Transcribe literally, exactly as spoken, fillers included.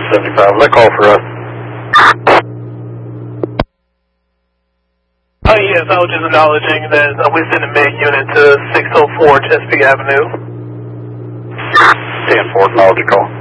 seventy-five. That call for us. Oh, yes, I was just acknowledging that uh, we sent a MIG unit to six oh four Chesapeake Avenue. ten four, acknowledge the call.